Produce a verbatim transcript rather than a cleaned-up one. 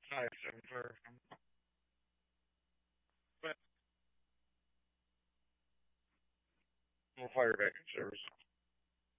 Hi, Jennifer. But we'll fire back in service.